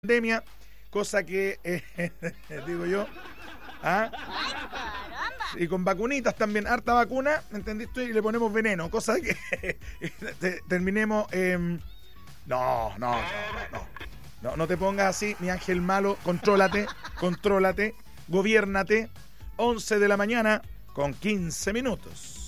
pandemia, cosa que, digo yo, y con vacunitas también, harta vacuna, ¿entendiste? Y le ponemos veneno, cosa que terminemos... No te pongas así, mi ángel malo, contrólate, gobiérnate, 11 de la mañana con 15 minutos.